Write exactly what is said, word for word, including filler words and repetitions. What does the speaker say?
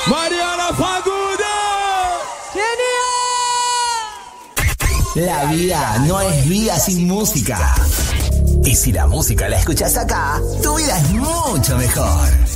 Mariana Facundo. ¡Genial! La vida no es vida sin música. Y si la música la escuchas acá, tu vida es mucho mejor.